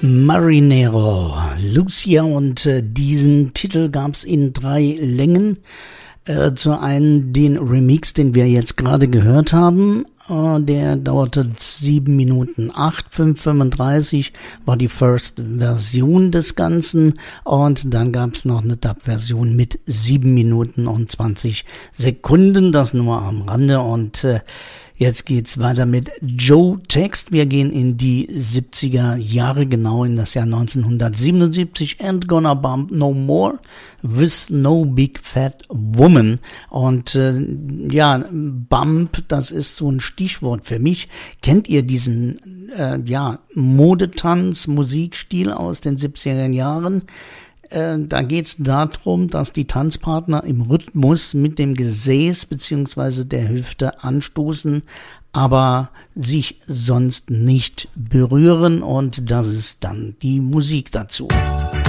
Marinero, Lucia, und diesen Titel gab's in 3 Längen. Zu einen den Remix, den wir jetzt gerade gehört haben, der dauerte 7 Minuten 8, 5:35 war die First-Version des Ganzen, und dann gab's noch eine Dub-Version mit 7 Minuten und 20 Sekunden, das nur am Rande. Und jetzt geht's weiter mit Joe Text. Wir gehen in die 70er Jahre, genau in das Jahr 1977. Ain't Gonna Bump No More with No Big Fat Woman. Und ja, Bump, das ist so ein Stichwort für mich. Kennt ihr diesen Modetanz, Musikstil aus den 70er Jahren? Da geht's darum, dass die Tanzpartner im Rhythmus mit dem Gesäß bzw. der Hüfte anstoßen, aber sich sonst nicht berühren, und das ist dann die Musik dazu.